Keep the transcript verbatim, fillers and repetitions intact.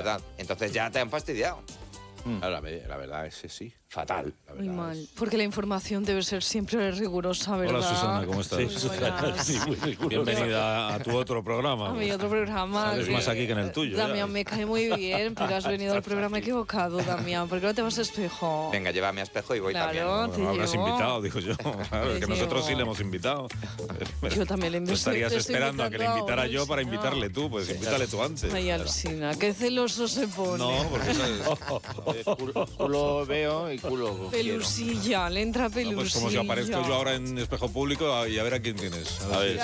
verdad. Entonces ya te han fastidiado. Mm. La, la verdad es que sí, fatal. La Muy mal, es... porque la información debe ser siempre rigurosa, ¿verdad? Hola Susana, ¿cómo estás? Sí, Susana, sí, muy rigurosa. Bienvenida a tu otro programa. A mi otro programa. Sabes más aquí que en el tuyo. Damián, ya. me cae muy bien, pero has venido al programa equivocado, Damián. ¿Por qué no te vas a Espejo? Venga, llévame a Espejo y voy Claro, también. Bueno, te habrás llevo. invitado, digo yo. Claro, es que Te nosotros llevo. sí le hemos invitado. Yo también le invito. Estarías te estoy esperando a que le invitando invitara ahora, yo para sí, no. invitarle tú, pues invítale tú antes. Ay, Alsina, qué celoso se pone. No, porque eso es... Eh, culo, culo veo y culo quiero. Pelusilla, le entra No, pelusilla. pues como si aparezco yo ahora en espejo público y a ver a quién tienes. A ver.